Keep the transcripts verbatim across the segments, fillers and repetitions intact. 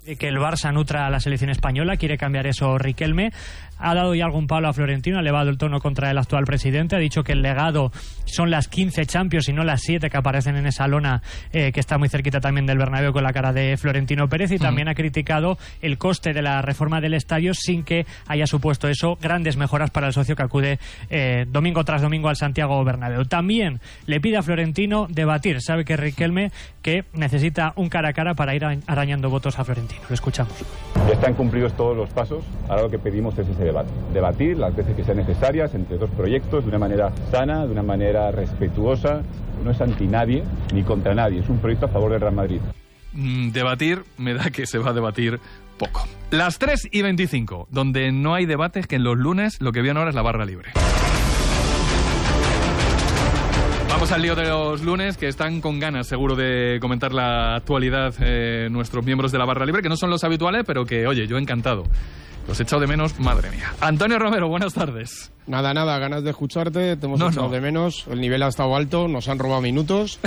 que el Barça nutra a la selección española, quiere cambiar eso Riquelme. Ha dado ya algún palo a Florentino, ha elevado el tono contra el actual presidente, ha dicho que el legado son las quince Champions y no las siete que aparecen en esa lona eh, que está muy cerquita también del Bernabéu con la cara de Florentino Pérez, y también uh-huh. ha criticado el coste de la reforma del estadio sin que haya supuesto eso grandes mejoras para el socio que acude eh, domingo tras domingo al Santiago Bernabéu. También le pide a Florentino debatir, sabe que Riquelme que necesita un cara a cara para ir arañando votos a Florentino. Lo escuchamos. Ya están cumplidos todos los pasos, ahora lo que pedimos es ese debate. Debatir las veces que sean necesarias entre dos proyectos de una manera sana, de una manera respetuosa. No es anti nadie ni contra nadie, es un proyecto a favor del Real Madrid. Mm, debatir, me da que se va a debatir poco. Las tres y veinticinco, donde no hay debates, que en los lunes lo que viene ahora es la barra libre. Vamos al lío de los lunes, que están con ganas seguro de comentar la actualidad eh, nuestros miembros de la barra libre, que no son los habituales, pero que, oye, yo encantado. Los he echado de menos, madre mía. Antonio Romero, buenas tardes. Nada, nada, ganas de escucharte, te hemos no, echado no. de menos, el nivel ha estado alto, nos han robado minutos,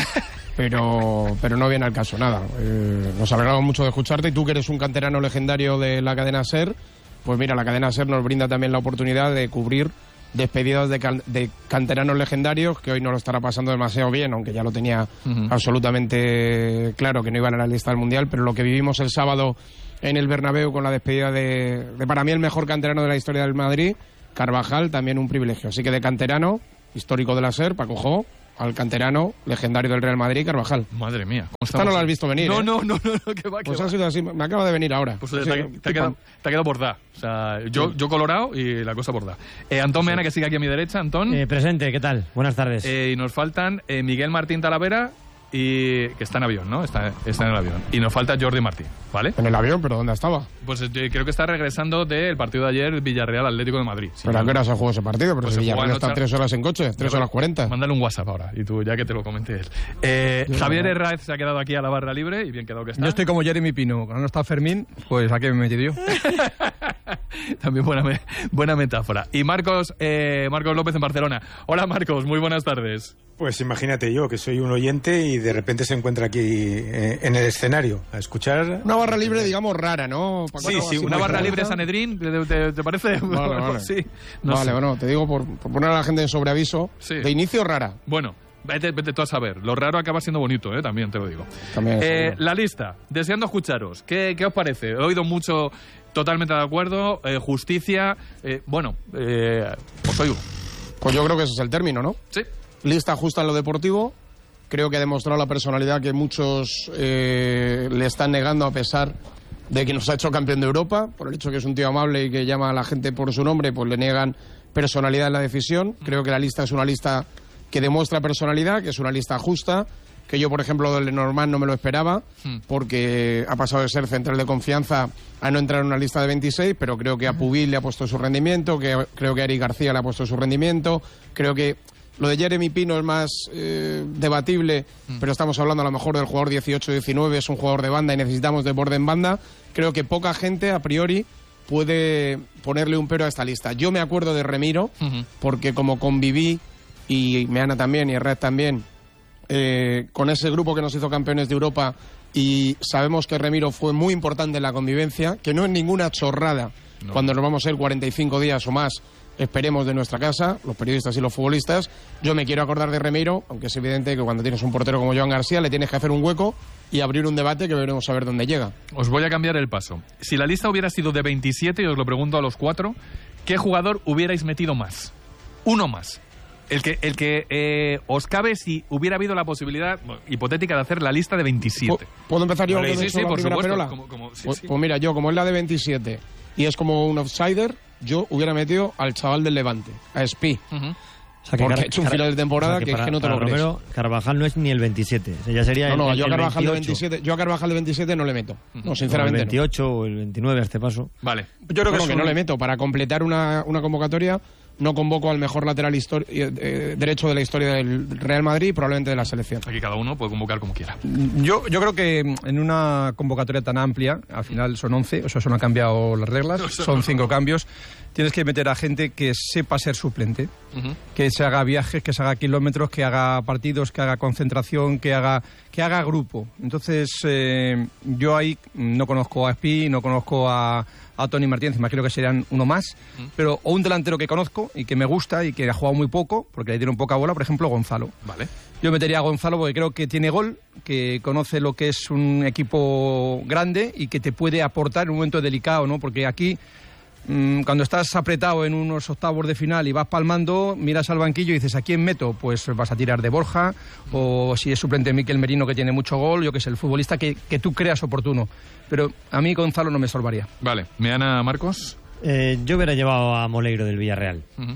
pero, pero no viene al caso, nada. Eh, nos alegramos mucho de escucharte, y tú que eres un canterano legendario de la cadena SER, pues mira, la cadena SER nos brinda también la oportunidad de cubrir despedidas de, can de canteranos legendarios, que hoy no lo estará pasando demasiado bien, aunque ya lo tenía uh-huh. absolutamente claro que no iban a la lista del Mundial, pero lo que vivimos el sábado en el Bernabéu con la despedida de, de para mí el mejor canterano de la historia del Madrid, Carvajal, también un privilegio. Así que de canterano, histórico de la SER, Paco Jo, al canterano legendario del Real Madrid, Carvajal. Madre mía. Esta no la has visto venir, No, ¿eh? no, no, no, no, que va, que Pues va. ha sido así, me acaba de venir ahora. Pues, te, te, te, ha quedado, te ha quedado bordada. O sea, yo, yo colorado y la cosa bordada. Eh, Antón Meana, que sigue aquí a mi derecha. Antón. Eh, presente, ¿qué tal? Buenas tardes. Eh, y nos faltan eh, Miguel Martín Talavera, y que está en avión, ¿no? Está, está en el avión. Y nos falta Jordi Martín, ¿vale? En el avión, pero ¿dónde estaba? Pues eh, creo que está regresando del partido de ayer, Villarreal Atlético de Madrid. ¿Pero a qué hora se jugó ese partido? Pero pues si Villarreal está noche... tres horas en coche, tres horas cuarenta. Mándale un WhatsApp ahora, y tú ya que te lo comente él. Eh, Javier Herráez se ha quedado aquí a la barra libre, y bien quedado que está. Yo estoy como Jeremy Pino, cuando no está Fermín, pues aquí me he metido yo. También buena, me buena metáfora. Y Marcos, eh, Marcos López en Barcelona. Hola Marcos, muy buenas tardes. Pues imagínate yo, que soy un oyente y de repente se encuentra aquí eh, en el escenario a escuchar... Una barra libre, digamos, rara, ¿no? Sí, sí, una barra libre Sanedrín, ¿te, te, te parece? Vale, vale. Sí, no vale, sé. Bueno, te digo por, por poner a la gente en sobreaviso, sí. De inicio rara. Bueno, vete, vete tú a saber. Lo raro acaba siendo bonito, ¿eh? También te lo digo. También eh, la lista, deseando escucharos. ¿Qué, qué os parece? He oído mucho, totalmente de acuerdo, eh, justicia... Eh, bueno, eh, os oigo. Pues yo creo que ese es el término, ¿no? Sí. Lista justa en lo deportivo, creo que ha demostrado la personalidad que muchos eh, le están negando a pesar de que nos ha hecho campeón de Europa, por el hecho que es un tío amable y que llama a la gente por su nombre, pues le niegan personalidad en la decisión. Creo que la lista es una lista que demuestra personalidad, que es una lista justa, que yo, por ejemplo, del Lenormand no me lo esperaba, porque ha pasado de ser central de confianza a no entrar en una lista de veintiséis, pero creo que a Pubil le ha puesto su rendimiento, que creo que a Eric García le ha puesto su rendimiento, creo que lo de Jeremy Pino es más eh, debatible, mm. pero estamos hablando a lo mejor del jugador dieciocho diecinueve, es un jugador de banda y necesitamos de borde en banda. Creo que poca gente, a priori, puede ponerle un pero a esta lista. Yo me acuerdo de Remiro, uh-huh. porque como conviví, y Meana también, y Herrera también, eh, con ese grupo que nos hizo campeones de Europa, y sabemos que Remiro fue muy importante en la convivencia, que no es ninguna chorrada, no. Cuando nos vamos a ir cuarenta y cinco días o más, esperemos, de nuestra casa, los periodistas y los futbolistas. Yo me quiero acordar de Remiro, aunque es evidente que cuando tienes un portero como Joan García le tienes que hacer un hueco y abrir un debate que veremos a ver dónde llega. Os voy a cambiar el paso. Si la lista hubiera sido de veintisiete, y os lo pregunto a los cuatro, ¿qué jugador hubierais metido más? Uno más. El que, el que eh, os cabe si hubiera habido la posibilidad, bueno, hipotética, de hacer la lista de veintisiete. ¿Puedo empezar yo? Vale, con sí, sí, la por primera supuesto. perola? Como, como, sí, pues, sí. pues mira, yo, como es la de veintisiete y es como un outsider, yo hubiera metido al chaval del Levante, a Espi. Uh-huh. O sea, que porque Car ha hecho un final de temporada, o sea, que, que para, es que no te para lo crees. Romero, Carvajal no es ni el veintisiete. O sea, ya sería no, no, el, yo, el a Carvajal de veintiocho. veintisiete, yo a Carvajal de veintisiete no le meto. No, sinceramente. O el veintiocho no. O el veintinueve a este paso. Vale. Yo creo que, no, que no le meto para completar una, una convocatoria, no convoco al mejor lateral histori- eh, derecho de la historia del Real Madrid y probablemente de la selección. Aquí cada uno puede convocar como quiera. Yo, yo creo que en una convocatoria tan amplia, al final son once, o sea, eso no ha cambiado las reglas, son cinco cambios, tienes que meter a gente que sepa ser suplente, uh-huh. que se haga viajes, que se haga kilómetros, que haga partidos, que haga concentración, que haga, que haga grupo. Entonces, eh, yo ahí no conozco a Espi, no conozco a... a Toni Martínez, imagino que serían uno más, mm. pero o un delantero que conozco y que me gusta y que ha jugado muy poco, porque le dieron poca bola, por ejemplo, Gonzalo. Vale. Yo metería a Gonzalo porque creo que tiene gol, que conoce lo que es un equipo grande y que te puede aportar en un momento delicado, ¿no? Porque aquí, mmm, cuando estás apretado en unos octavos de final y vas palmando, miras al banquillo y dices, ¿a quién meto? Pues vas a tirar de Borja, o si es suplente Mikel Merino, que tiene mucho gol, yo que sé, el futbolista que, que tú creas oportuno. Pero a mí Gonzalo no me salvaría. Vale. ¿Meana, Marcos? Eh, yo hubiera llevado a Moleiro del Villarreal. Uh-huh.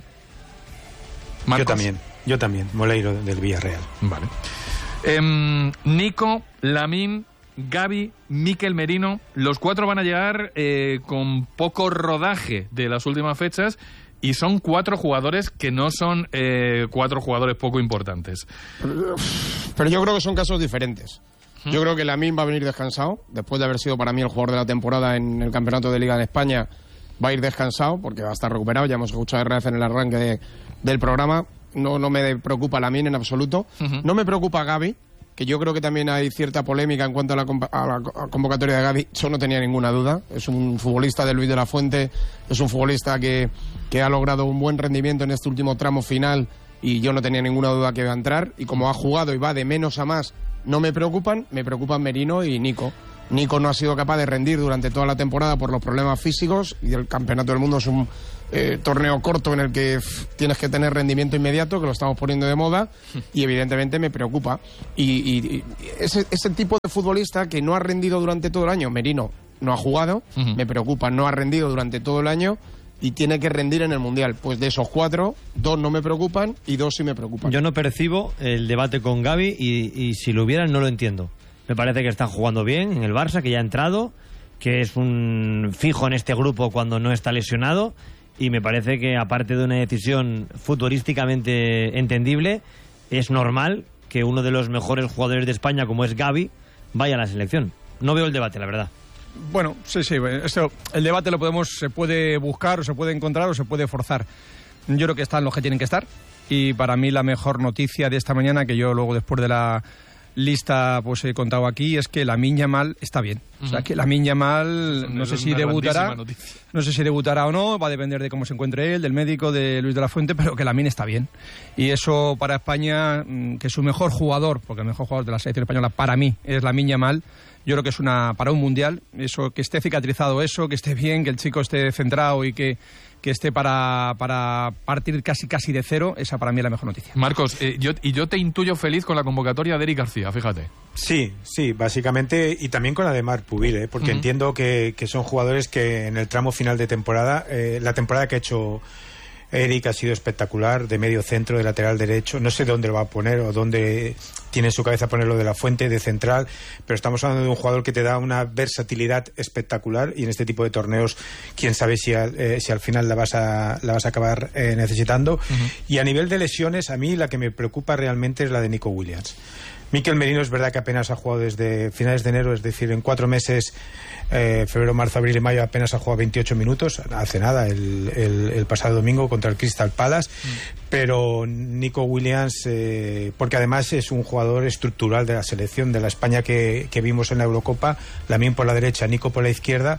Yo también, yo también, Moleiro del Villarreal. Vale. Eh, Nico, Lamine, Gavi, Mikel Merino, los cuatro van a llegar eh, con poco rodaje de las últimas fechas y son cuatro jugadores que no son eh, cuatro jugadores poco importantes. Pero, pero yo creo que son casos diferentes. Yo creo que Lamine va a venir descansado, después de haber sido para mí el jugador de la temporada en el Campeonato de Liga de España, va a ir descansado porque va a estar recuperado, ya hemos escuchado a R F en el arranque de, del programa, no, no me preocupa Lamine en absoluto, uh-huh. no me preocupa Gavi, que yo creo que también hay cierta polémica en cuanto a la, a la convocatoria de Gavi, yo no tenía ninguna duda, es un futbolista de Luis de la Fuente, es un futbolista que, que ha logrado un buen rendimiento en este último tramo final y yo no tenía ninguna duda que iba a entrar, y como ha jugado y va de menos a más, no me preocupan, me preocupan Merino y Nico. Nico no ha sido capaz de rendir durante toda la temporada por los problemas físicos y el Campeonato del Mundo es un eh, torneo corto en el que pff, tienes que tener rendimiento inmediato, que lo estamos poniendo de moda, y evidentemente me preocupa. Y, y, y ese, ese tipo de futbolista que no ha rendido durante todo el año, Merino no ha jugado, uh-huh. me preocupa, no ha rendido durante todo el año y tiene que rendir en el Mundial. Pues de esos cuatro, dos no me preocupan y dos sí me preocupan. Yo no percibo el debate con Gavi y, y si lo hubiera no lo entiendo. Me parece que está jugando bien en el Barça, que ya ha entrado, que es un fijo en este grupo cuando no está lesionado, y me parece que aparte de una decisión futbolísticamente entendible, es normal que uno de los mejores jugadores de España, como es Gavi, vaya a la selección. No veo el debate, la verdad. Bueno, sí, sí, esto, el debate lo podemos, se puede buscar, o se puede encontrar, o se puede forzar. Yo creo que están los que tienen que estar, y para mí la mejor noticia de esta mañana, que yo luego después de la lista pues he contado aquí, es que Lamine Yamal está bien. Uh-huh. O sea, que Lamine Yamal no sé si debutará, no sé si debutará o no, va a depender de cómo se encuentre él, del médico, de Luis de la Fuente, pero que Lamine está bien. Y eso para España, que su mejor jugador, porque el mejor jugador de la selección española para mí es Lamine Yamal, yo creo que es una para un mundial, eso, que esté cicatrizado eso, que esté bien, que el chico esté centrado y que, que esté para, para partir casi casi de cero, esa para mí es la mejor noticia. Marcos, eh, yo, y yo te intuyo feliz con la convocatoria de Eric García, fíjate. Sí, sí, básicamente, y también con la de Marc Pubil, ¿eh? porque uh-huh. entiendo que, que son jugadores que en el tramo final de temporada, eh, la temporada que ha hecho Eric ha sido espectacular, de medio centro, de lateral derecho, no sé dónde lo va a poner o dónde tiene en su cabeza ponerlo de la Fuente, de central, pero estamos hablando de un jugador que te da una versatilidad espectacular y en este tipo de torneos quién sabe si, a, eh, si al final la vas a, la vas a acabar eh, necesitando. Uh-huh. Y a nivel de lesiones, a mí la que me preocupa realmente es la de Nico Williams. Mikel Merino es verdad que apenas ha jugado desde finales de enero, es decir, en cuatro meses, eh, febrero, marzo, abril y mayo, apenas ha jugado veintiocho minutos, hace nada, el, el, el pasado domingo contra el Crystal Palace, mm. pero Nico Williams, eh, porque además es un jugador estructural de la selección, de la España que, que vimos en la Eurocopa, Lamine por la derecha, Nico por la izquierda,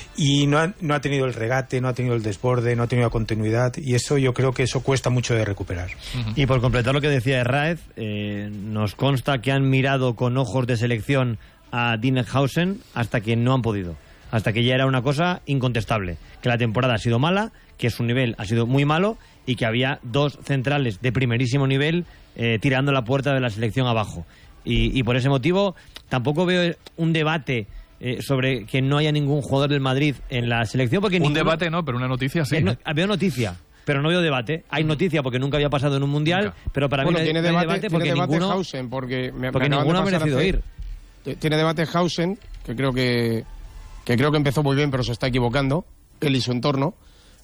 y no ha, no ha tenido el regate, no ha tenido el desborde, no ha tenido la continuidad, y eso yo creo que eso cuesta mucho de recuperar. Uh-huh. Y por completar lo que decía Herráez, eh, nos consta que han mirado con ojos de selección a Dinenhausen hasta que no han podido, hasta que ya era una cosa incontestable, que la temporada ha sido mala, que su nivel ha sido muy malo y que había dos centrales de primerísimo nivel eh, tirando la puerta de la selección abajo. Y, y por ese motivo tampoco veo un debate Eh, sobre que no haya ningún jugador del Madrid en la selección, porque un ninguno... debate no, pero una noticia sí. No, veo noticia, pero no veo debate. Hay noticia porque nunca había pasado en un mundial, nunca. Pero para bueno, mí tiene no hay debate, debate porque tiene debate ninguno, Hausen, porque, me, porque me ninguno ha merecido hace, ir. Tiene debate Hausen, que creo que que creo que empezó muy bien, pero se está equivocando, él y su entorno.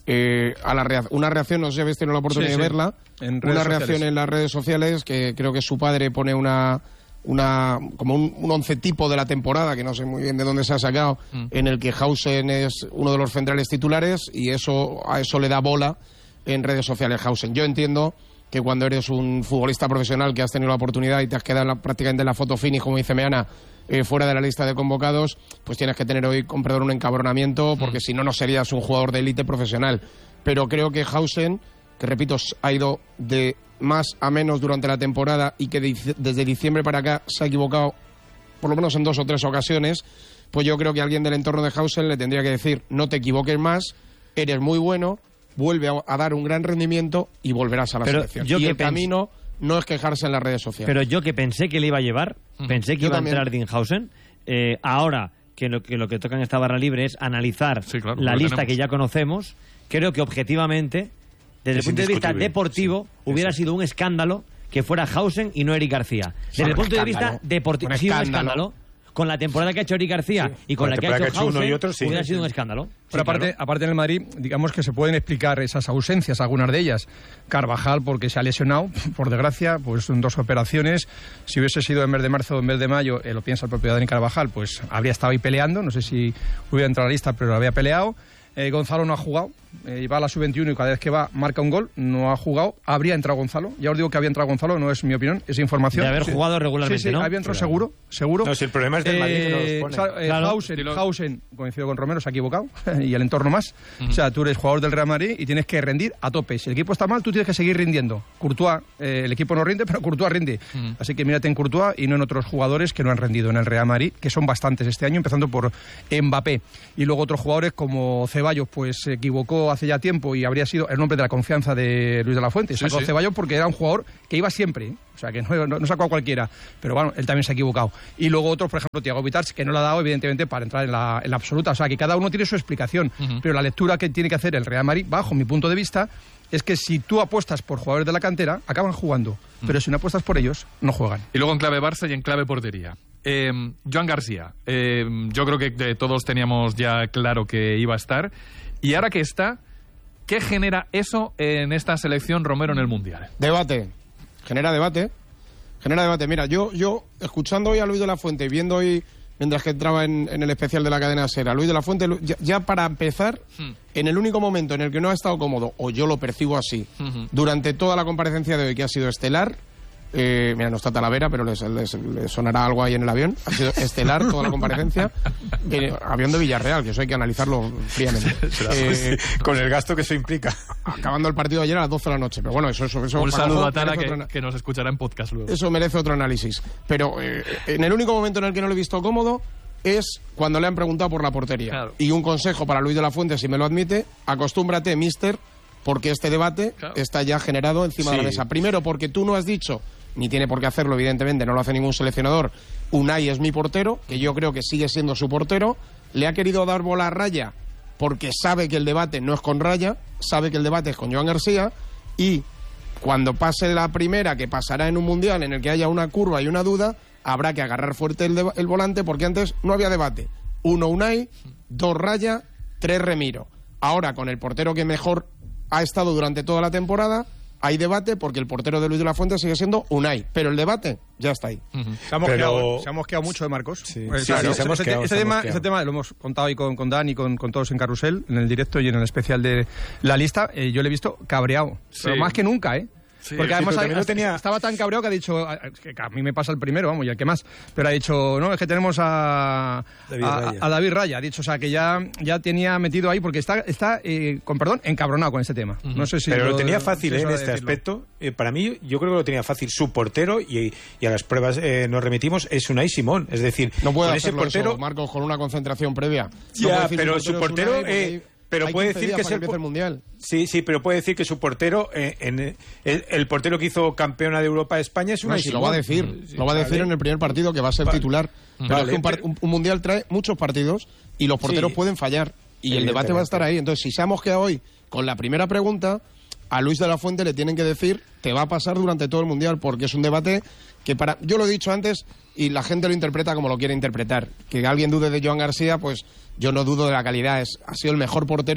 eh, a la rea- una reacción, no sé si habéis tenido la oportunidad Sí, de sí. verla, En una redes reacción sociales. en las redes sociales que creo que su padre pone una una como un, un once tipo de la temporada, que no sé muy bien de dónde se ha sacado, Mm. en el que Hausen es uno de los centrales titulares y eso a eso le da bola en redes sociales Hausen. Yo entiendo que cuando eres un futbolista profesional que has tenido la oportunidad y te has quedado en la- prácticamente en la foto finish, como dice Meana, eh, fuera de la lista de convocados, pues tienes que tener hoy, con perdón, un encabronamiento, porque si no, no serías un jugador de élite profesional. Pero creo que Hausen, que repito, ha ido de más a menos durante la temporada y que de- desde diciembre para acá se ha equivocado por lo menos en dos o tres ocasiones, pues yo creo que alguien del entorno de Hausen le tendría que decir, no te equivoques más, eres muy bueno, vuelve a, a dar un gran rendimiento y volverás a la Pero selección. yo Y que el pens- camino no es quejarse en las redes sociales. Pero yo que pensé que le iba a llevar, pensé que Yo iba también. a entrar Dinghausen, eh, ahora que lo, que lo que toca en esta barra libre es analizar Sí, claro, la lo lista tenemos. que ya conocemos, creo que objetivamente, desde Es el punto de vista indiscutible, deportivo, sí, hubiera exacto. sido un escándalo que fuera Hausen y no Eric García. Desde Un el punto de vista escándalo. deportivo, Un sí, un escándalo. escándalo. Con la temporada que ha hecho Eric García y con Con la la que ha temporada hecho que ha hecho uno Hausen, y otro, sí. hubiera Sí, sido sí. un escándalo. Pero Sí, aparte, claro. aparte en el Madrid, digamos que se pueden explicar esas ausencias, algunas de ellas. Carvajal, porque se ha lesionado, por desgracia, pues son dos operaciones. Si hubiese sido en vez de marzo o en vez de mayo, eh, lo piensa el propio Dani Carvajal, pues habría estado ahí peleando. No sé si hubiera entrado a la lista, pero lo había peleado. Eh, Gonzalo no ha jugado, eh, va a la sub veintiuno y cada vez que va marca un gol, no ha jugado. Habría entrado Gonzalo, ya os digo que había entrado Gonzalo, no es mi opinión, es información. De haber Sí. jugado regularmente, Sí, sí, ¿no? había entrado Claro. seguro, seguro. No, si el problema es del Madrid que no los pone. o sea, eh, Claro. Hausen, Dilo. Hausen, coincido con Romero, se ha equivocado y el entorno más. O sea, tú eres jugador del Real Madrid y tienes que rendir a tope. Si el equipo está mal, tú tienes que seguir rindiendo. Courtois, eh, el equipo no rinde, pero Courtois rinde. Ujú. Así que mírate en Courtois y no en otros jugadores que no han rendido en el Real Madrid, que son bastantes este año, empezando por Mbappé. Y luego otros jugadores como Ceballos, pues se equivocó hace ya tiempo y habría sido el nombre de la confianza de Luis de la Fuente. Sí, Sacó sí. Ceballos porque era un jugador que iba siempre, ¿eh? O sea, que no, no, no sacó a cualquiera. Pero bueno, él también se ha equivocado. Y luego otros, por ejemplo, Thiago Vitars, que no le ha dado, evidentemente, para entrar en la, en la absoluta. O sea, que cada uno tiene su explicación. Ujú. Pero la lectura que tiene que hacer el Real Madrid, bajo mi punto de vista, es que si tú apuestas por jugadores de la cantera, acaban jugando. Pero si no apuestas por ellos, no juegan. Y luego en clave Barça y en clave portería. Eh, Joan García, eh, yo creo que eh, todos teníamos ya claro que iba a estar. Y ahora que está, ¿qué genera eso en esta selección Romero en el Mundial? Debate. Genera debate. Genera debate. Mira, yo, yo escuchando hoy a Luis de la Fuente y viendo hoy, mientras que entraba en, en el especial de la cadena SER, a Luis de la Fuente, Lu- ya, ya para empezar, Hmm. en el único momento en el que no ha estado cómodo, o yo lo percibo así, Ujú. durante toda la comparecencia de hoy, que ha sido estelar, eh, mira, no está Talavera, pero les, les- les sonará algo ahí en el avión, ha sido estelar toda la comparecencia, eh, avión de Villarreal, que eso hay que analizarlo fríamente. Eh, Con el gasto que eso implica. acabando el partido de ayer a las doce de la noche, pero bueno, eso, eso, eso Un para saludo ojo, a Tara merece que, otro ana- que nos escuchará en podcast luego. eso merece otro análisis. Pero eh, en el único momento en el que no lo he visto cómodo es cuando le han preguntado por la portería. Claro. Y un consejo para Luis de la Fuente, si me lo admite, acostúmbrate, mister, porque este debate Claro. está ya generado encima de la Sí. mesa. Primero, porque tú no has dicho, ni tiene por qué hacerlo, evidentemente, no lo hace ningún seleccionador, Unai es mi portero, que yo creo que sigue siendo su portero, le ha querido dar bola a Raya porque sabe que el debate no es con Raya, sabe que el debate es con Joan García, y cuando pase la primera, que pasará en un mundial en el que haya una curva y una duda, habrá que agarrar fuerte el, deba- el volante, porque antes no había debate. Uno Unai, dos Raya, tres Remiro. Ahora, con el portero que mejor ha estado durante toda la temporada, hay debate porque el portero de Luis de la Fuente sigue siendo Unai, pero el debate ya está ahí. Ujú. Se ha mosqueado, Pero- se ha mosqueado mucho de Marcos. Sí, Pues, sí, claro, sí, se ha ese- mosqueado, ese se ha tema, mosqueado. ese tema lo hemos contado ahí con, con Dan y con, con todos en Carrusel, en el directo y en el especial de la lista. Eh, yo le he visto cabreado, Sí. pero más que nunca, ¿eh? Sí, Porque sí, además pero también ha- lo tenía- estaba tan cabreado que ha dicho, a- que a mí me pasa el primero, vamos, y el que más, pero ha dicho, no, es que tenemos a David a, Raya. a David Raya, ha dicho, o sea, que ya, ya tenía metido ahí, porque está, está eh, con perdón, encabronado con este tema. No sé si Pero lo tenía fácil si ¿eh, es en hora de este decirlo. aspecto. Eh, para mí, yo creo que lo tenía fácil. Su portero, y, y a las pruebas eh, nos remitimos, es Unai Simón. Es decir, No puede con ese hacerlo portero. eso, Marcos, con una concentración previa. No Ya, puede decir pero mi su es portero, Unai porque eh, hay- pero hay puede quince decir días que para es el empiece po- el mundial. Sí, sí, pero puede decir que su portero, eh, en, el, el portero que hizo campeona de Europa de España es No, Unai si lo Simón. va a decir, Sí, lo va a decir vale. en el primer partido que va a ser Vale. titular. Pero Vale, es que un, par- pero- un- un mundial trae muchos partidos y los porteros Sí. pueden fallar. Y el debate va a estar ahí. Entonces, si se ha mosqueado hoy con la primera pregunta, a Luis de la Fuente le tienen que decir, te va a pasar durante todo el mundial, porque es un debate que para. Yo lo he dicho antes y la gente lo interpreta como lo quiere interpretar. Que alguien dude de Joan García, pues yo no dudo de la calidad. Es, ha sido el mejor portero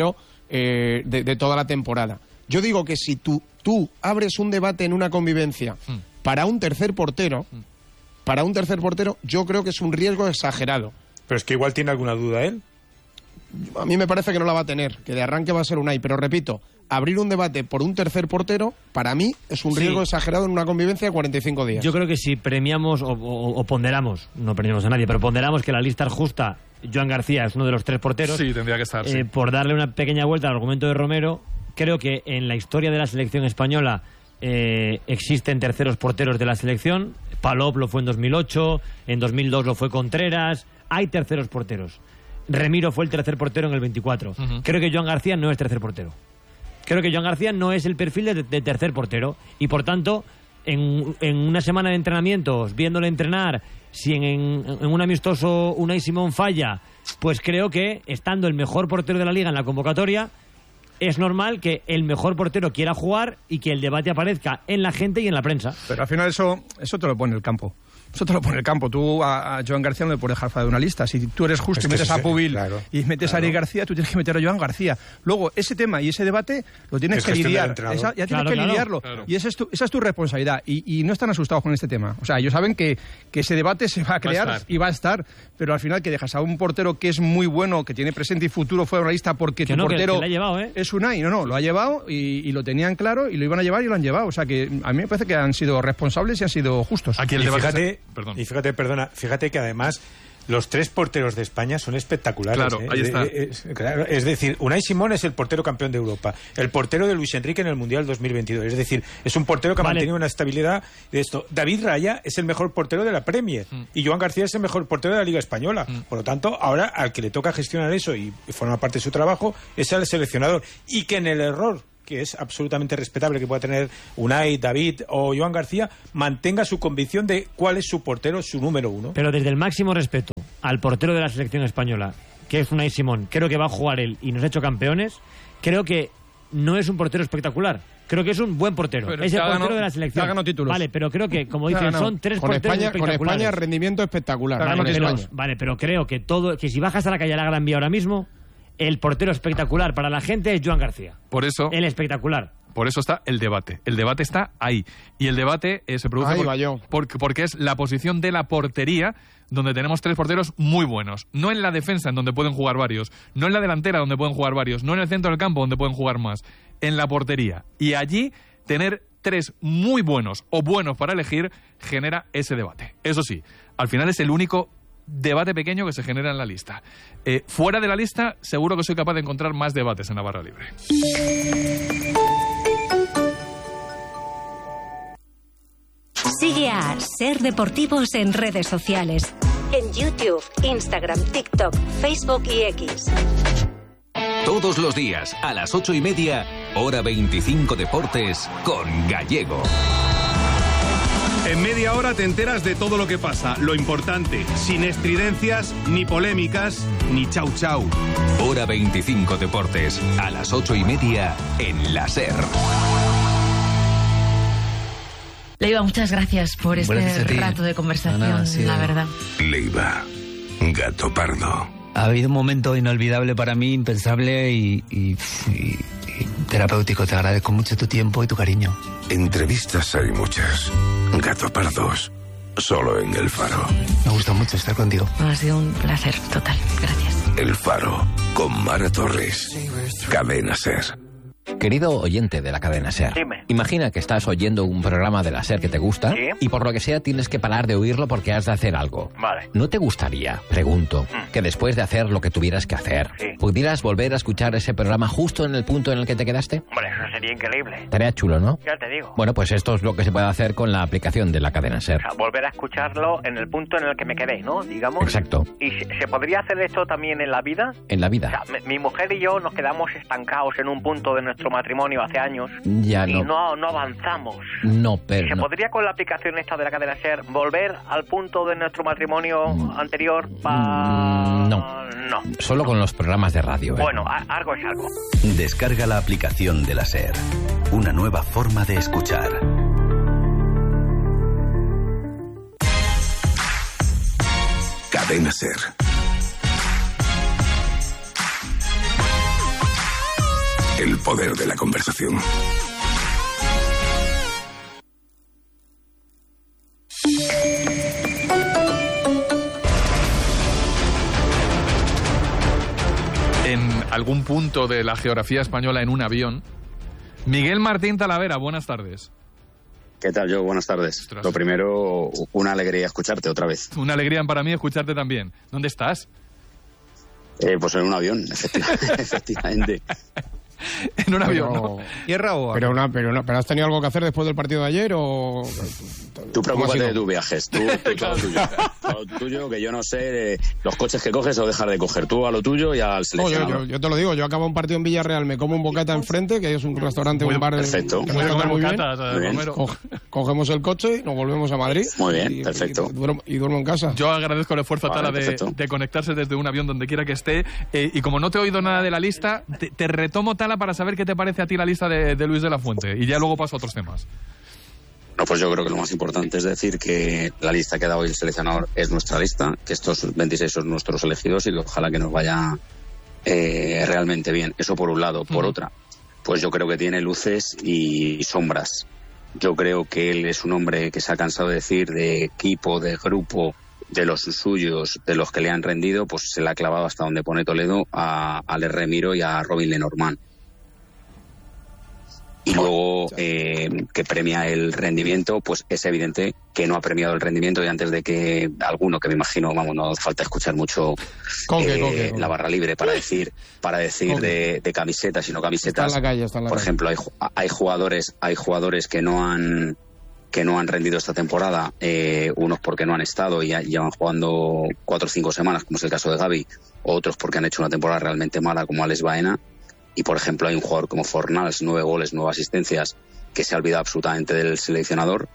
eh, de, de toda la temporada. Yo digo que si tú, tú abres un debate en una convivencia mm. para un tercer portero, mm. para un tercer portero, yo creo que es un riesgo exagerado. Pero es que igual tiene alguna duda él. A mí me parece que no la va a tener, que de arranque va a ser Unai, pero repito, abrir un debate por un tercer portero, para mí, es un riesgo sí. exagerado en una convivencia de cuarenta y cinco días. Yo creo que si premiamos o, o, o ponderamos, no premiamos a nadie, pero ponderamos que la lista es justa, Joan García es uno de los tres porteros. Sí, tendría que estar, eh, sí. Por darle una pequeña vuelta al argumento de Romero, creo que en la historia de la selección española eh, existen terceros porteros de la selección. Palop lo fue en dos mil ocho, en dos mil dos lo fue Contreras. Hay terceros porteros. Remiro fue el tercer portero en el veinticuatro. Uh-huh. Creo que Joan García no es tercer portero. Creo que Joan García no es el perfil de, de tercer portero. Y por tanto, en, en una semana de entrenamientos, viéndole entrenar, si en, en, en un amistoso Unai Simón falla, pues creo que estando el mejor portero de la liga en la convocatoria, es normal que el mejor portero quiera jugar y que el debate aparezca en la gente y en la prensa. Pero al final eso, eso te lo pone el campo. Eso te lo pone el campo. Tú a, a Joan García no le puedes dejar fuera de una lista. Si tú eres justo es y metes a Pubil claro, y metes claro. a Eric García, tú tienes que meter a Joan García. Luego, ese tema y ese debate lo tienes es que lidiar. Esa, ya tienes claro, que claro, lidiarlo. Claro. Y esa es, tu, esa es tu responsabilidad. Y, y no están asustados con este tema. O sea, ellos saben que, que ese debate se va a crear va a y va a estar. Pero al final que dejas a un portero que es muy bueno, que tiene presente y futuro fuera de una lista porque que tu no, portero que, que ha llevado, ¿eh? es Unai. No, no, lo ha llevado y, y lo tenían claro y lo iban a llevar y lo han llevado. O sea, que a mí me parece que han sido responsables y han sido justos. Aquí el y fíjate, perdón. Y fíjate, perdona, fíjate que además los tres porteros de España son espectaculares. Claro, ¿eh? ahí está. Es, es, claro, es decir, Unai Simón es el portero campeón de Europa, el portero de Luis Enrique en el Mundial dos mil veintidós. Es decir, es un portero que vale. ha mantenido una estabilidad de esto. David Raya es el mejor portero de la Premier mm. y Joan García es el mejor portero de la Liga Española. Mm. Por lo tanto, ahora al que le toca gestionar eso y forma parte de su trabajo es el seleccionador. Y que en el error que es absolutamente respetable que pueda tener Unai, David o Joan García, mantenga su convicción de cuál es su portero, su número uno. Pero desde el máximo respeto al portero de la selección española, que es Unai Simón, creo que va a jugar él y nos ha hecho campeones, creo que no es un portero espectacular. Creo que es un buen portero. Pero es el portero ganó, de la selección. Ha ganado títulos. Vale, pero creo que, como dicen, son tres con porteros España, espectaculares. Con España, rendimiento espectacular. Vale, pero, vale, pero creo que todo, que si bajas a la calle a la Gran Vía ahora mismo, el portero espectacular para la gente es Joan García. Por eso... El espectacular. Por eso está el debate. El debate está ahí. Y el debate eh, se produce por, por, porque es la posición de la portería, donde tenemos tres porteros muy buenos. No en la defensa, en donde pueden jugar varios. No en la delantera, donde pueden jugar varios. No en el centro del campo, donde pueden jugar más. En la portería. Y allí, tener tres muy buenos o buenos para elegir genera ese debate. Eso sí, al final es el único debate pequeño que se genera en la lista. Eh, fuera de la lista, seguro que soy capaz de encontrar más debates en la barra libre. Sigue a Ser Deportivos en redes sociales. En YouTube, Instagram, TikTok, Facebook y X. Todos los días, a las ocho y media, hora veinticinco Deportes, con Gallego. En media hora te enteras de todo lo que pasa, lo importante, sin estridencias, ni polémicas, ni chau chau. Hora veinticinco Deportes, a las ocho y media, en la SER. Leiva, muchas gracias por este gracias rato de conversación, no, no, sí, la verdad. Leiva, gato pardo. Ha habido un momento inolvidable para mí, impensable y, y, y, y terapéutico. Te agradezco mucho tu tiempo y tu cariño. Entrevistas hay muchas. Gato pardos, solo en El Faro. Me gusta mucho estar contigo. Ha sido un placer total. Gracias. El Faro, con Mara Torres. Cadena SER. Querido oyente de la cadena SER, Dime. Imagina que estás oyendo un programa de la SER que te gusta, ¿sí? Y por lo que sea tienes que parar de oírlo porque has de hacer algo. Vale. ¿No te gustaría, pregunto, mm. que después de hacer lo que tuvieras que hacer, sí. pudieras volver a escuchar ese programa justo en el punto en el que te quedaste? Hombre, eso sería increíble. Estaría chulo, ¿no? Ya te digo. Bueno, pues esto es lo que se puede hacer con la aplicación de la cadena SER. O sea, volver a escucharlo en el punto en el que me quedé, ¿no? Digamos. Exacto. ¿Y se podría hacer esto también en la vida? En la vida. O sea, mi, mi mujer y yo nos quedamos estancados en un punto de nuestro matrimonio hace años. Ya no. Y no, no avanzamos. No, pero ¿Se no. podría con la aplicación esta de la cadena SER volver al punto de nuestro matrimonio mm. anterior? Pa... No. No. Solo con los programas de radio. ¿eh? Bueno, a, algo es algo. Descarga la aplicación de la SER. Una nueva forma de escuchar. Cadena SER. poder de la conversación. En algún punto de la geografía española en un avión, Miguel Martín Talavera, buenas tardes. ¿Qué tal, yo? Buenas tardes. Ostras. Lo primero, una alegría escucharte otra vez. Una alegría para mí escucharte también. ¿Dónde estás? Eh, pues en un avión, efectivamente. efectivamente. En un avión, pero, ¿no? ¿Tierra o...? Pero, una, pero, una, ¿Pero has tenido algo que hacer después del partido de ayer o...? Tú preocúpate de tus viajes, tú, tú, tú a lo tuyo. A lo tuyo, que yo no sé eh, los coches que coges o dejar de coger. Tú a lo tuyo y al seleccionador. No, yo, yo, yo te lo digo, yo acabo un partido en Villarreal, me como un bocata enfrente, que es un restaurante, muy, un bar... Perfecto. Que muy me muy bien. Bocata, muy bien. Co cogemos el coche, nos volvemos a Madrid. Muy bien, y, perfecto. Y, y, duermo, y duermo en casa. Yo agradezco el esfuerzo, vale, Tala, de, de conectarse desde un avión donde quiera que esté. Eh, y como no te he oído nada de la lista, te, te retomo, Tala, para saber qué te parece a ti la lista de, de Luis de la Fuente. Y ya luego paso a otros temas. No, pues yo creo que lo más importante es decir que la lista que ha dado hoy el seleccionador es nuestra lista, que estos veintiséis son nuestros elegidos y que ojalá que nos vaya eh, realmente bien. Eso por un lado. Por mm. otra, pues yo creo que tiene luces y sombras. Yo creo que él es un hombre que se ha cansado de decir de equipo, de grupo, de los suyos, de los que le han rendido, pues se le ha clavado hasta donde pone Toledo a Ale Remiro y a Robin Lenormand. Y luego eh, que premia el rendimiento, pues es evidente que no ha premiado el rendimiento y antes de que alguno, que me imagino, vamos, no hace falta escuchar mucho coque, eh, coque, coque. la barra libre para decir para decir de, de camisetas y no camisetas. Está en la calle, está en la Por calle. ejemplo, hay, hay jugadores hay jugadores que no han que no han rendido esta temporada, eh, unos porque no han estado y ya llevan jugando cuatro o cinco semanas, como es el caso de Gavi, otros porque han hecho una temporada realmente mala, como Alex Baena. Y, por ejemplo, hay un jugador como Fornals, nueve goles, nueve asistencias, que se ha olvidado absolutamente del seleccionador.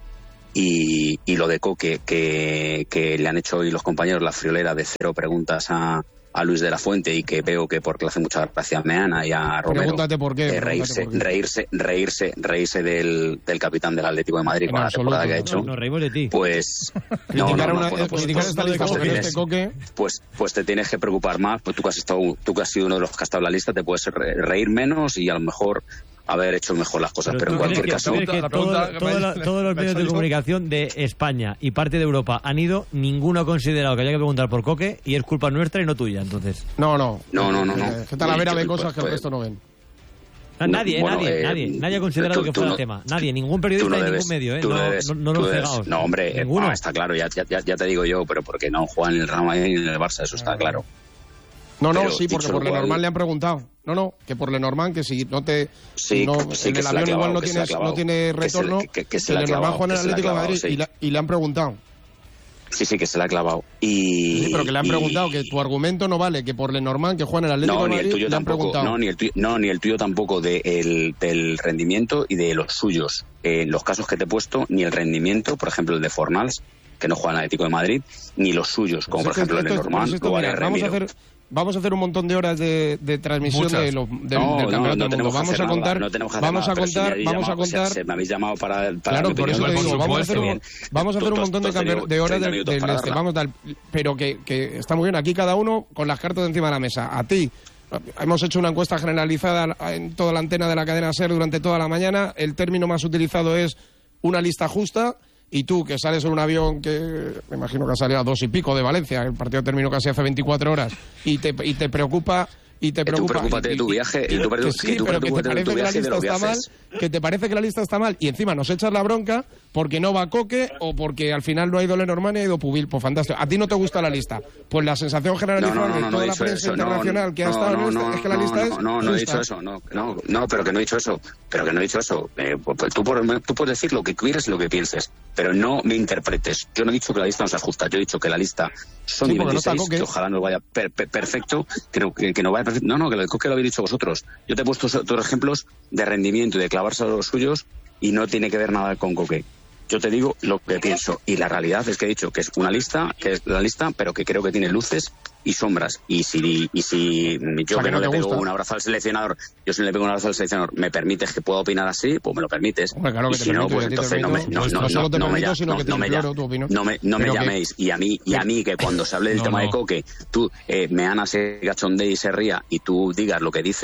Y, y lo de Coque, que, que le han hecho hoy los compañeros la friolera de cero preguntas a, a Luis de la Fuente y que veo que porque le hace mucha gracia a Meana y a Romero. Pregúntate por qué. Eh, reírse, por qué. reírse, reírse, reírse del, del capitán del Atlético de Madrid en con absoluto, la temporada que ha hecho. Nos reímos de ti. Pues... no, no, no, no, una, bueno, pues, criticar pues, esta lista pues, porque tienes, este Coque... pues, pues te tienes que preocupar más, pues tú que has estado, tú que has sido uno de los que has estado en la lista, te puedes reír menos y a lo mejor haber hecho mejor las cosas, pero, pero en cualquier que, caso... Que todo, todo, todo, todos los medios de comunicación de España y parte de Europa han ido, ninguno ha considerado que haya que preguntar por Coque y es culpa nuestra y no tuya, entonces. No, no. No, no, no. no. Eh, ¿Qué tal la vera de cosas que el resto no ven? No, nadie, bueno, nadie, eh, nadie, nadie ha considerado tú, que fuera no, tema. Nadie, ningún periodista no ni debes, ningún medio, ¿eh? No, no, debes, no, no, no, debes, cegaos. no, hombre, eh, ¿Ninguno? no, está claro, ya, ya, ya te digo yo, pero porque no juegan en el Real Madrid ni en el Barça, eso está claro. No, no, pero, sí, porque por Lenormand cual... le han preguntado. No, no, que por Lenormand, que si no te... Sí, no, sí, en que el avión clavado, igual no, que tienes, no tiene retorno, que, que, que, que Lenormand juega en el Atlético de Madrid sí. y, la, y le han preguntado. Sí, sí, que se la ha clavado. Y, sí, pero que le han y... preguntado que tu argumento no vale, que por Lenormand, que juega en el Atlético no, de Madrid, ni el tuyo le han tampoco, preguntado. No, ni el tuyo, no, ni el tuyo tampoco de el, del rendimiento y de los suyos. Eh, los casos que te he puesto, ni el rendimiento, por ejemplo, el de Fornals, que no juega en el Atlético de Madrid, ni los suyos, como pues por ejemplo el de Lenormand o el de Remiro. Vamos a hacer... Vamos a hacer un montón de horas de, de transmisión de lo, de, no, del campeonato no, no del mundo. Vamos a contar, no tenemos que vamos nada, a contar, si vamos llamado, a contar. Se, se me habéis llamado para, para claro, por eso te digo, vamos a hacer un, vamos a hacer un montón de, de, de horas del de, de este, vamos tal, pero que, que está muy bien. Aquí cada uno con las cartas encima de la mesa. A ti hemos hecho una encuesta generalizada en toda la antena de la cadena SER durante toda la mañana. El término más utilizado es una lista justa. Y tú, que sales en un avión que me imagino que ha salido a dos y pico de Valencia, el partido terminó casi hace veinticuatro horas, y te, y te preocupa... Y te preocupa. Tú preocúpate de tu viaje. Y, y, y tú que sí, tú pero que te parece que la lista está mal, que te parece que la lista está mal, y encima nos echas la bronca porque no va Coque o porque al final no ha ido Lenormand y ha ido Pubil. Pues fantástico. A ti no te gusta la lista. Pues la sensación generalizada no, no, no, de no, toda no la prensa eso, internacional no, que ha no, estado no, en no, esta es que la lista no, es. No, no, no he dicho eso. No, no, no, pero que no he dicho eso. Pero que no he dicho eso. Eh, pues, tú, por, tú puedes decir lo que quieras y lo que pienses, pero no me interpretes. Yo no he dicho que la lista no sea justa. Yo he dicho que la lista son sí, veintiséis, no que ojalá nos vaya per, per, perfecto. Creo que, que no vaya perfecto. No, no, que lo de Coque lo habéis dicho vosotros. Yo te he puesto otros ejemplos de rendimiento y de clavarse a los suyos y no tiene que ver nada con Coque. Yo te digo lo que pienso y la realidad es que he dicho que es una lista, que es la lista, pero que creo que tiene luces y sombras. Y si, y si yo o sea, que no, no le pego gusta. un abrazo al seleccionador, yo si le pego un abrazo al seleccionador, ¿me permites que pueda opinar así? Pues me lo permites. Hombre, claro que y te si permito, no, pues entonces no me, no, no, no, no, no me, no me, no me, no me llaméis. Y a mí, y a mí que cuando se hable del no, tema no. de Coque, tú, eh, Meana se gachondee y se ría y tú digas lo que dices,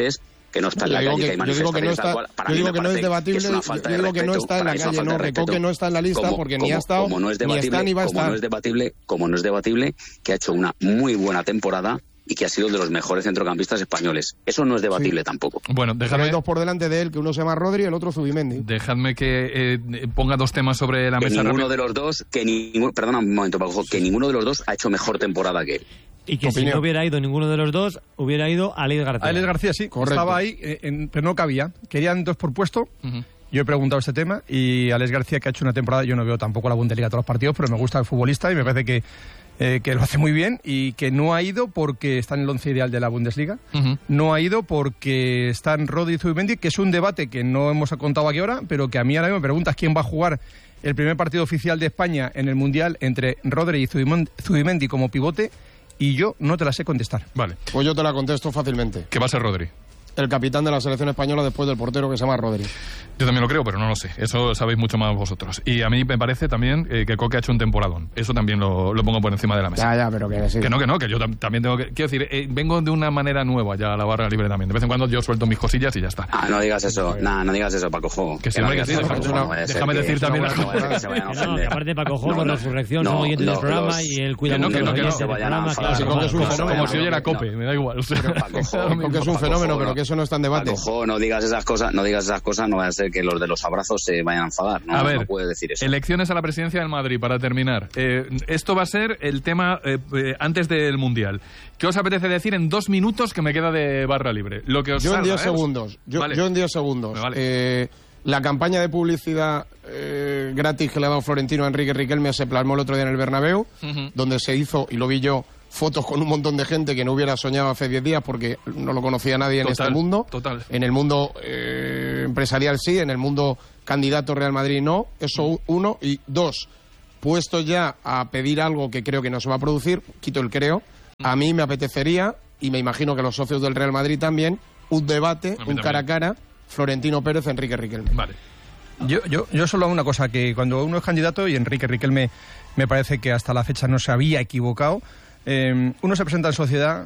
que no está en Yo la digo calle, que- que hay yo digo que no manifestaciones está- tal cual. Para yo mí digo me que no es parece debatible, es una yo falta de digo que no respeto, está en para la mí es una calle, falta no, de respeto. Recoque no está en la lista Como- porque ni como- ha estado, como no es ni debatible, está ni va a como estar. no es debatible, como no es debatible, que ha hecho una muy buena temporada y que ha sido de los mejores centrocampistas españoles. Eso no es debatible tampoco. Bueno, Pero déjame, hay dos por delante de él, que uno se llama Rodri y el otro Zubimendi. dejadme que eh, ponga dos temas sobre la Que mesa. ninguno rápido. de los dos, que ninguno, perdona un momento, Paco, que ninguno de los dos ha hecho mejor temporada que él. Y que si Opinión. no hubiera ido ninguno de los dos, hubiera ido Alex García. Alex García, sí, Correcto. estaba ahí, eh, en- pero no cabía. Querían dos por puesto. Ujú. Yo he preguntado este tema y Alex García, que ha hecho una temporada, yo no veo tampoco la Bundesliga todos los partidos, pero me gusta el futbolista y me parece que, eh, que lo hace muy bien y que no ha ido porque está en el once ideal de la Bundesliga. Ujú. No ha ido porque están Rodri y Zubimendi, que es un debate que no hemos contado aquí ahora, pero que a mí ahora mismo me preguntas quién va a jugar el primer partido oficial de España en el Mundial entre Rodri y Zubimen- Zubimendi como pivote, y yo no te la sé contestar. Vale, Pues yo te la contesto fácilmente. que va a ser Rodri. El capitán de la selección española después del portero que se llama Rodri. Yo también lo creo, pero no lo sé. Eso sabéis mucho más vosotros. Y a mí me parece también eh, que Coque ha hecho un temporadón. Eso también lo, lo pongo por encima de la mesa. Ya, ya, pero que sí. Que no, que no, que yo tam- también tengo que... Quiero decir, eh, vengo de una manera nueva ya a la barra libre también. De vez en cuando yo suelto mis cosillas y ya está. Ah, no digas eso, nah, no digas eso, Paco Jo. Que sí, no hombre, que digas sí, eso, déjame- Paco Jo, no vaya a ser déjame que- decir también las no vaya a ser que se vayan a Que no, ofender. que aparte Paco Jo, No, por no, Resurrección, no, son oyentes no, del programa los- y él cuida que no, mucho que a no, los que no oyentes se del vayan a programa. enfadar. Sí, claro, Coque es un claro, fenómeno. Como si oyera no. Cope, me da igual. O sea, Paco Jo, Porque es un Paco fenómeno, Jo, pero no. que eso no está en debate. Paco Jo, no digas esas cosas, no digas esas cosas, no vaya a ser que los de los abrazos se vayan a enfadar. No, a ver, no puedes decir eso. elecciones a la presidencia del Madrid, para terminar. Eh, esto va a ser el tema eh, eh, antes del Mundial. ¿Qué os apetece decir en dos minutos que me queda de barra libre? Lo que os Yo en salga, diez ¿eh? segundos. Yo, Vale. yo en diez segundos. Me vale. Eh, la campaña de publicidad eh, gratis que le ha dado Florentino a Enrique Riquelme se plasmó el otro día en el Bernabéu, Ujú. donde se hizo, y lo vi yo, fotos con un montón de gente que no hubiera soñado hace diez días porque no lo conocía nadie en Total, este mundo. total. En el mundo eh, empresarial sí, en el mundo candidato Real Madrid no. Eso uno. Y dos, puesto ya a pedir algo que creo que no se va a producir, quito el creo, a mí me apetecería, y me imagino que los socios del Real Madrid también, un debate, A mí un cara a cara, Florentino Pérez, Enrique Riquelme. Vale. Yo, yo, yo solo hago una cosa, que cuando uno es candidato, y Enrique Riquelme me parece que hasta la fecha no se había equivocado, eh, uno se presenta en sociedad,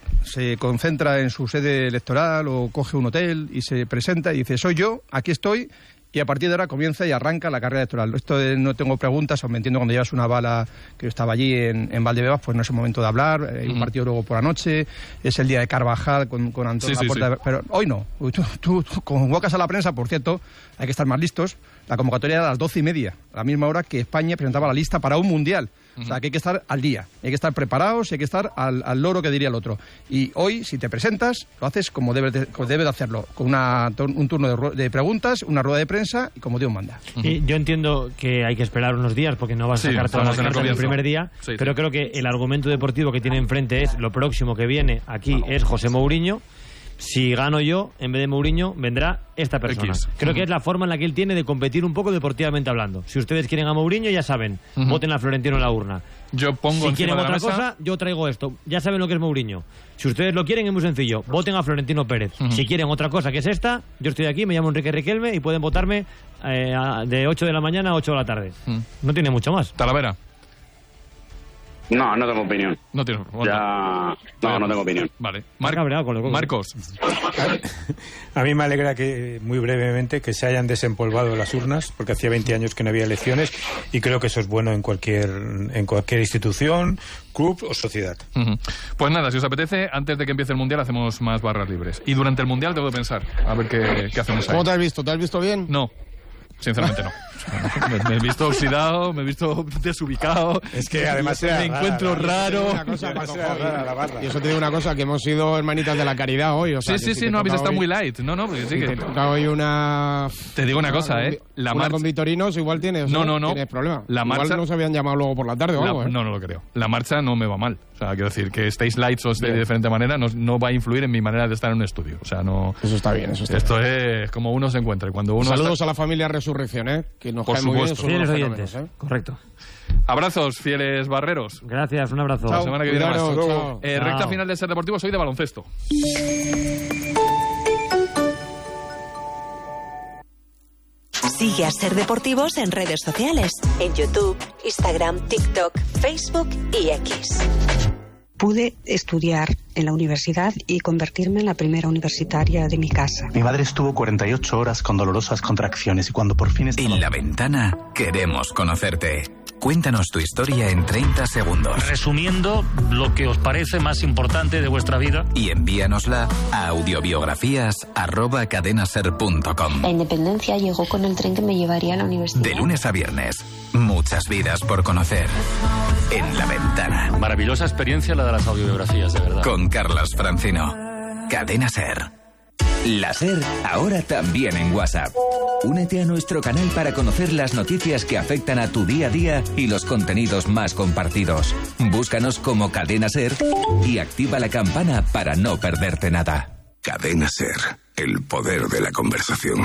se concentra en su sede electoral o coge un hotel y se presenta y dice, soy yo, aquí estoy, y a partir de ahora comienza y arranca la carrera electoral. Esto de no tengo preguntas, o me entiendo cuando llevas una bala, que yo estaba allí en, en Valdebebas, pues no es el momento de hablar, hay un Ujú. partido luego por la noche, es el día de Carvajal con, con Antonio Sí, sí, Laporta, sí. pero hoy no. Tú, tú, tú convocas a la prensa, por cierto, hay que estar más listos. La convocatoria era a las doce y media, a la misma hora que España presentaba la lista para un mundial. O sea, que hay que estar al día, hay que estar preparados y hay que estar al, al loro que diría el otro. Y hoy, si te presentas, lo haces como debes de, como debes de hacerlo, con una, un turno de, ru- de preguntas, una rueda de prensa y como Dios manda. Y yo entiendo que hay que esperar unos días porque no vas a Sí, sacar todas las estamos en el cartas el comienzo. primer día, Sí, sí. pero creo que el argumento deportivo que tiene enfrente es lo próximo que viene aquí es José Mourinho. Si gano yo, en vez de Mourinho, vendrá esta persona. X. Creo que Ujú. es la forma en la que él tiene de competir un poco deportivamente hablando. Si ustedes quieren a Mourinho, ya saben, Ujú. voten a Florentino en la urna. Yo pongo Si encima quieren de la otra mesa... cosa, yo traigo esto. Ya saben lo que es Mourinho. Si ustedes lo quieren, es muy sencillo. Voten a Florentino Pérez. Ujú. Si quieren otra cosa que es esta, yo estoy aquí, me llamo Enrique Riquelme y pueden votarme eh, a- de ocho de la mañana a ocho de la tarde. Mm. No tiene mucho más. Talavera. No, no tengo opinión. No tienes... Ya... No, no tengo opinión. Vale. Está cabreado con lo que- Marcos. A mí me alegra que, muy brevemente, que se hayan desempolvado las urnas, porque hacía veinte años que no había elecciones, y creo que eso es bueno en cualquier, en cualquier institución, club o sociedad. Ujú. Pues nada, si os apetece, antes de que empiece el Mundial hacemos más barras libres. Y durante el Mundial tengo que pensar, a ver qué, qué hacemos ahí. ¿Cómo te has visto? ¿Te has visto bien? No, sinceramente no. Me, me he visto oxidado, me he visto desubicado. Es que además me era encuentro rara, raro. Una cosa, Además Paco, era joder. rara la barra. Y eso te digo una cosa, que hemos sido hermanitas de la caridad hoy. O sea, Sí, que sí, si sí, te no habéis toca estado hoy- muy light. No, no, porque sí Si que... te toca hoy una... Te digo una cosa, ¿eh? La una marcha... con Vitorinos igual tienes, No, ¿eh? no, no. Tienes problema. La igual marcha- no se habían llamado luego por la tarde o La- algo, ¿eh? No, no lo creo. La marcha no me va mal. O sea, quiero decir, que estéis lights o estéis de Bien. diferente manera no, no va a influir en mi manera de estar en un estudio. O sea, no... Eso está bien, eso está Esto bien. es como uno se encuentra. Y cuando uno Saludos está- a la familia Resurrección, ¿eh? Que nos Por cae muy bien. supuesto. son unos Fieles fenómenos, oyentes. ¿eh? Correcto. Abrazos, fieles barreros. Gracias, un abrazo. La semana que viene más. Cuidaros, chao. Eh, Chao. recta final de Ser Deportivo, soy de baloncesto. Sigue a Ser Deportivos en redes sociales, en YouTube, Instagram, TikTok, Facebook y X. pude estudiar en la universidad y convertirme en la primera universitaria de mi casa. Mi madre estuvo cuarenta y ocho horas con dolorosas contracciones y cuando por fin estaba... En La Ventana queremos conocerte. Cuéntanos tu historia en treinta segundos. Resumiendo lo que os parece más importante de vuestra vida. Y envíanosla a audiobiografías arroba cadenaser punto com. La independencia llegó con el tren que me llevaría a la universidad. De lunes a viernes, muchas vidas por conocer. En La Ventana. Maravillosa experiencia la de las audiobiografías, de verdad. Con Carlos Francino. Cadena Ser. La Ser, ahora también en WhatsApp. Únete a nuestro canal para conocer las noticias que afectan a tu día a día y los contenidos más compartidos. Búscanos como Cadena Ser y activa la campana para no perderte nada. Cadena Ser, el poder de la conversación.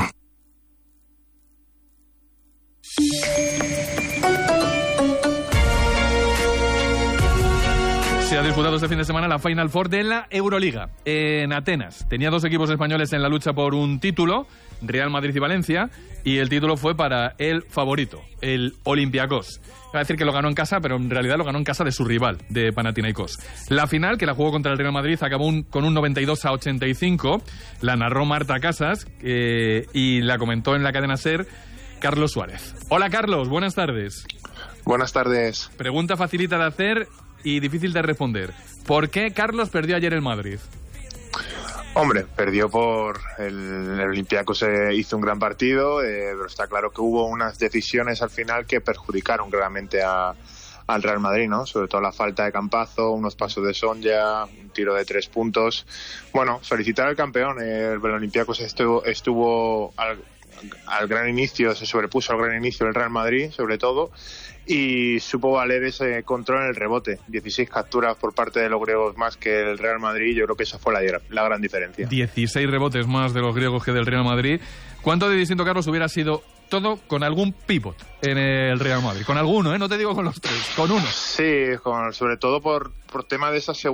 Se ha disputado este fin de semana la Final Four de la Euroliga en Atenas. Tenía dos equipos españoles en la lucha por un título, Real Madrid y Valencia, y el título fue para el favorito, el Olympiacos. Iba a decir que lo ganó en casa, pero en realidad lo ganó en casa de su rival, de Panathinaikos. La final, que la jugó contra el Real Madrid, acabó un, con un noventa y dos a ochenta y cinco. La narró Marta Casas eh, y la comentó en la cadena SER Carlos Suárez. Hola Carlos, buenas tardes. Buenas tardes. Pregunta facilita de hacer y difícil de responder. ¿Por qué Carlos perdió ayer el Madrid? Hombre, perdió por el, el Olympiacos, se hizo un gran partido, eh, pero está claro que hubo unas decisiones al final que perjudicaron claramente a, al Real Madrid, ¿no? Sobre todo la falta de Campazzo, unos pasos de Sonja, un tiro de tres puntos. Bueno, felicitar al campeón. Eh, el Olympiacos estuvo, estuvo al, al gran inicio, se sobrepuso al gran inicio del Real Madrid, sobre todo, y supo valer ese control en el rebote. dieciséis capturas por parte de los griegos más que el Real Madrid. Yo creo que esa fue la, la gran diferencia. dieciséis rebotes más de los griegos que del Real Madrid. ¿Cuánto de distinto, Carlos, hubiera sido todo con algún pivot en el Real Madrid? Con alguno, ¿eh? No te digo con los tres, con uno. Sí, con, sobre todo por, por tema de esa segunda